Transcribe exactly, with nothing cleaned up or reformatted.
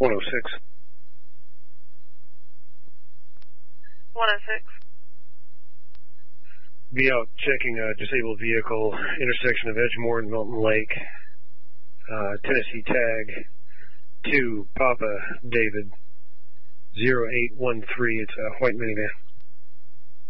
one oh six. one oh six. Be out checking a disabled vehicle, intersection of Edgemore and Milton Lake. Uh, Tennessee tag two Papa David zero eight one three. It's a white minivan.